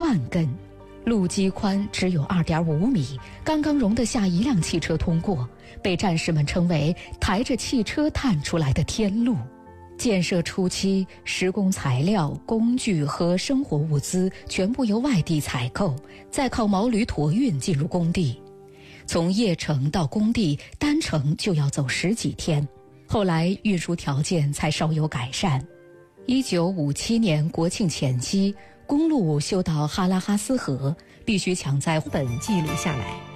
万根，路基宽只有2.5米，刚刚容得下一辆汽车通过，被战士们称为抬着汽车探出来的天路。建设初期，施工材料、工具和生活物资全部由外地采购，再靠毛驴驮运进入工地。从邺城到工地，单程就要走10几天。后来运输条件才稍有改善。1957年国庆前夕，公路修到哈拉哈斯河，必须抢在本记录下来。